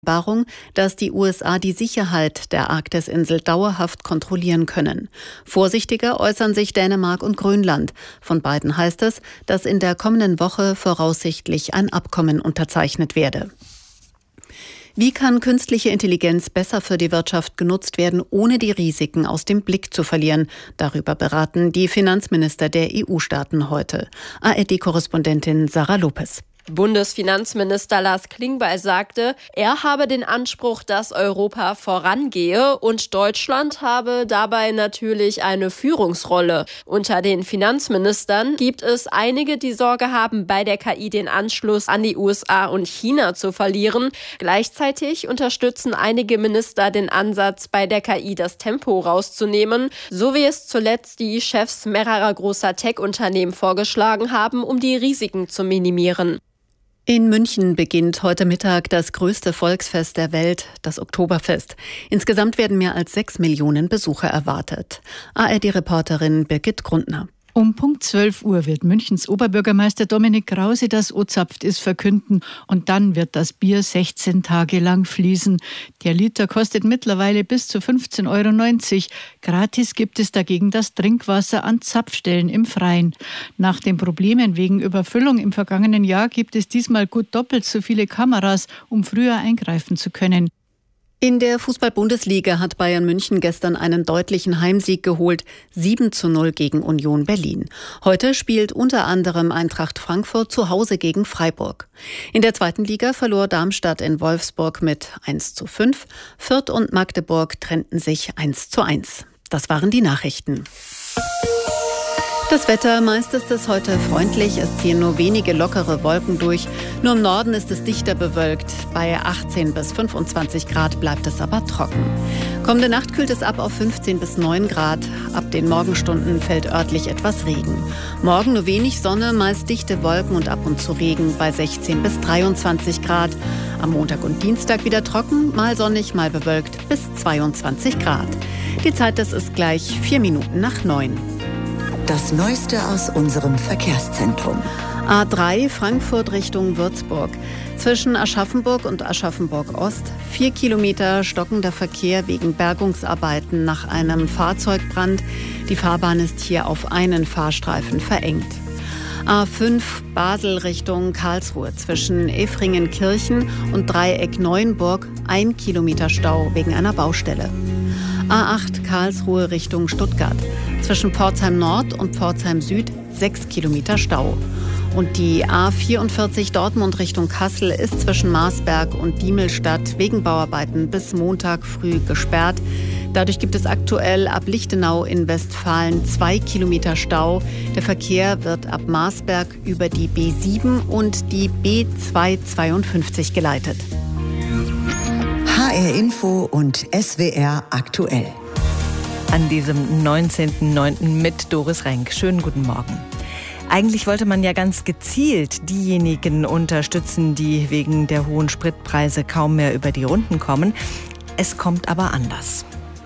dass die USA die Sicherheit der Arktisinsel dauerhaft kontrollieren können. Vorsichtiger äußern sich Dänemark und Grönland. Von beiden heißt es, dass in der kommenden Woche voraussichtlich ein Abkommen unterzeichnet werde. Wie kann künstliche Intelligenz besser für die Wirtschaft genutzt werden, ohne die Risiken aus dem Blick zu verlieren? Darüber beraten die Finanzminister der EU-Staaten heute. ARD-Korrespondentin Sarah Lopez. Bundesfinanzminister Lars Klingbeil sagte, er habe den Anspruch, dass Europa vorangehe und Deutschland habe dabei natürlich eine Führungsrolle. Unter den Finanzministern gibt es einige, die Sorge haben, bei der KI den Anschluss an die USA und China zu verlieren. Gleichzeitig unterstützen einige Minister den Ansatz, bei der KI das Tempo rauszunehmen, so wie es zuletzt die Chefs mehrerer großer Tech-Unternehmen vorgeschlagen haben, um die Risiken zu minimieren. In München beginnt heute Mittag das größte Volksfest der Welt, das Oktoberfest. Insgesamt werden mehr als 6 Millionen Besucher erwartet. ARD-Reporterin Birgit Grundner. Um Punkt 12 Uhr wird Münchens Oberbürgermeister Dominik Krause das O-Zapft ist verkünden und dann wird das Bier 16 Tage lang fließen. Der Liter kostet mittlerweile bis zu 15,90 €. Gratis gibt es dagegen das Trinkwasser an Zapfstellen im Freien. Nach den Problemen wegen Überfüllung im vergangenen Jahr gibt es diesmal gut doppelt so viele Kameras, um früher eingreifen zu können. In der Fußball-Bundesliga hat Bayern München gestern einen deutlichen Heimsieg geholt, 7:0 gegen Union Berlin. Heute spielt unter anderem Eintracht Frankfurt zu Hause gegen Freiburg. In der zweiten Liga verlor Darmstadt in Wolfsburg mit 1:5. Fürth und Magdeburg trennten sich 1:1. Das waren die Nachrichten. Das Wetter, meist ist es heute freundlich, es ziehen nur wenige lockere Wolken durch. Nur im Norden ist es dichter bewölkt. Bei 18 bis 25 Grad bleibt es aber trocken. Kommende Nacht kühlt es ab auf 15 bis 9 Grad. Ab den Morgenstunden fällt örtlich etwas Regen. Morgen nur wenig Sonne, meist dichte Wolken und ab und zu Regen bei 16 bis 23 Grad. Am Montag und Dienstag wieder trocken, mal sonnig, mal bewölkt bis 22 Grad. Die Zeit, das ist gleich 4 Minuten nach 9. Das Neueste aus unserem Verkehrszentrum. A3 Frankfurt Richtung Würzburg. Zwischen Aschaffenburg und Aschaffenburg-Ost 4 Kilometer stockender Verkehr wegen Bergungsarbeiten nach einem Fahrzeugbrand. Die Fahrbahn ist hier auf einen Fahrstreifen verengt. A5 Basel Richtung Karlsruhe. Zwischen Effringenkirchen und Dreieck Neuenburg 1 Kilometer Stau wegen einer Baustelle. A8 Karlsruhe Richtung Stuttgart. Zwischen Pforzheim Nord und Pforzheim Süd 6 Kilometer Stau. Und die A44 Dortmund Richtung Kassel ist zwischen Marsberg und Diemelstadt wegen Bauarbeiten bis Montag früh gesperrt. Dadurch gibt es aktuell ab Lichtenau in Westfalen 2 Kilometer Stau. Der Verkehr wird ab Marsberg über die B7 und die B252 geleitet. HR Info und SWR aktuell. An diesem 19.09. mit Doris Renk. Schönen guten Morgen. Eigentlich wollte man ja ganz gezielt diejenigen unterstützen, die wegen der hohen Spritpreise kaum mehr über die Runden kommen. Es kommt aber anders.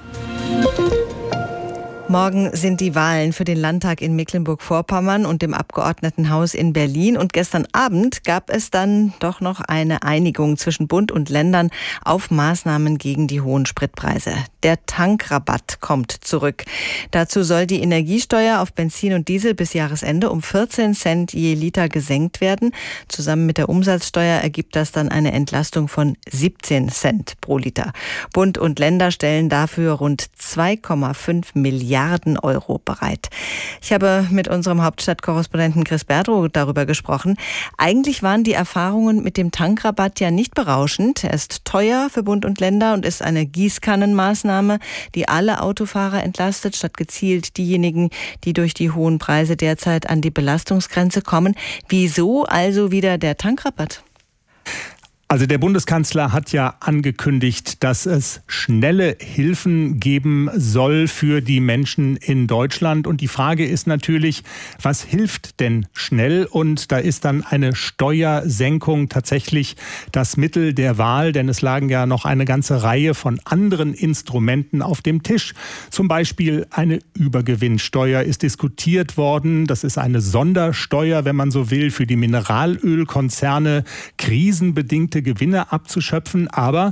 Morgen sind die Wahlen für den Landtag in Mecklenburg-Vorpommern und im Abgeordnetenhaus in Berlin. Und gestern Abend gab es dann doch noch eine Einigung zwischen Bund und Ländern auf Maßnahmen gegen die hohen Spritpreise. Der Tankrabatt kommt zurück. Dazu soll die Energiesteuer auf Benzin und Diesel bis Jahresende um 14 Cent je Liter gesenkt werden. Zusammen mit der Umsatzsteuer ergibt das dann eine Entlastung von 17 Cent pro Liter. Bund und Länder stellen dafür rund 2,5 Milliarden Euro bereit. Ich habe mit unserem Hauptstadtkorrespondenten Chris Berdrow darüber gesprochen. Eigentlich waren die Erfahrungen mit dem Tankrabatt ja nicht berauschend. Er ist teuer für Bund und Länder und ist eine Gießkannenmaßnahme, die alle Autofahrer entlastet, statt gezielt diejenigen, die durch die hohen Preise derzeit an die Belastungsgrenze kommen. Wieso also wieder der Tankrabatt? Also der Bundeskanzler hat ja angekündigt, dass es schnelle Hilfen geben soll für die Menschen in Deutschland. Und die Frage ist natürlich, was hilft denn schnell? Und da ist dann eine Steuersenkung tatsächlich das Mittel der Wahl, denn es lagen ja noch eine ganze Reihe von anderen Instrumenten auf dem Tisch. Zum Beispiel eine Übergewinnsteuer ist diskutiert worden. Das ist eine Sondersteuer, wenn man so will, für die Mineralölkonzerne, krisenbedingte Gewinne abzuschöpfen. Aber